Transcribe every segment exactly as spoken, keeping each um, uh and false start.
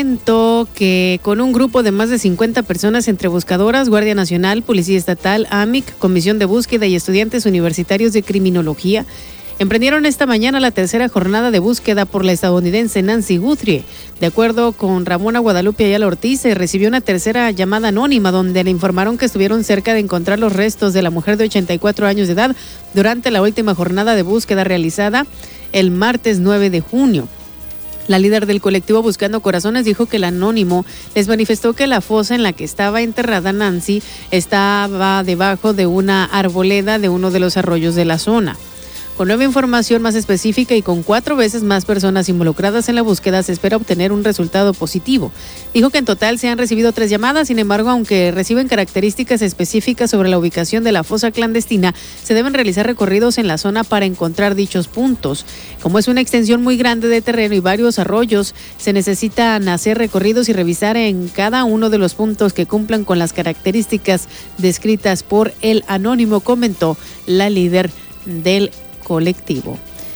Que con un grupo de más de cincuenta personas entre buscadoras, Guardia Nacional, Policía Estatal, A M I C, Comisión de Búsqueda y estudiantes universitarios de Criminología emprendieron esta mañana la tercera jornada de búsqueda por la estadounidense Nancy Guthrie. De acuerdo con Ramona Guadalupe Ayala Ortiz, se recibió una tercera llamada anónima donde le informaron que estuvieron cerca de encontrar los restos de la mujer de ochenta y cuatro años de edad durante la última jornada de búsqueda realizada el martes nueve de junio. La líder del colectivo Buscando Corazones dijo que el anónimo les manifestó que la fosa en la que estaba enterrada Nancy estaba debajo de una arboleda de uno de los arroyos de la zona. Con nueva información más específica y con cuatro veces más personas involucradas en la búsqueda, se espera obtener un resultado positivo. Dijo que en total se han recibido tres llamadas, sin embargo, aunque reciben características específicas sobre la ubicación de la fosa clandestina, se deben realizar recorridos en la zona para encontrar dichos puntos. Como es una extensión muy grande de terreno y varios arroyos, se necesitan hacer recorridos y revisar en cada uno de los puntos que cumplan con las características descritas por el anónimo, comentó la líder del colectivo.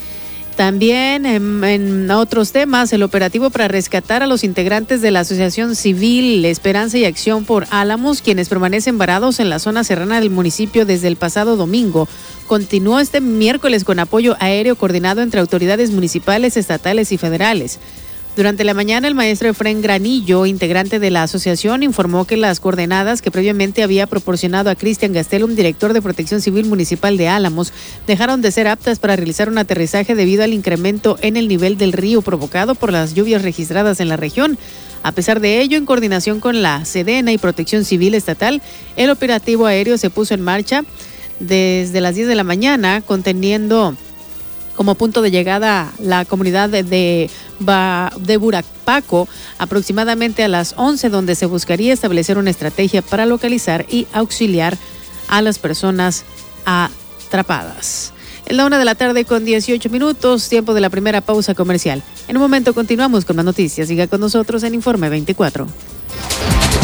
También en, en otros temas, el operativo para rescatar a los integrantes de la Asociación Civil Esperanza y Acción por Álamos, quienes permanecen varados en la zona serrana del municipio desde el pasado domingo, continuó este miércoles con apoyo aéreo coordinado entre autoridades municipales, estatales y federales. Durante la mañana, el maestro Efrén Granillo, integrante de la asociación, informó que las coordenadas que previamente había proporcionado a Cristian Gastelum, director de Protección Civil Municipal de Álamos, dejaron de ser aptas para realizar un aterrizaje debido al incremento en el nivel del río provocado por las lluvias registradas en la región. A pesar de ello, en coordinación con la Sedena y Protección Civil Estatal, el operativo aéreo se puso en marcha desde las diez de la mañana, conteniendo como punto de llegada la comunidad de, de, de Burapaco, aproximadamente a las once, donde se buscaría establecer una estrategia para localizar y auxiliar a las personas atrapadas. Es la una de la tarde con dieciocho minutos, tiempo de la primera pausa comercial. En un momento continuamos con más noticias. Siga con nosotros en Informe veinticuatro.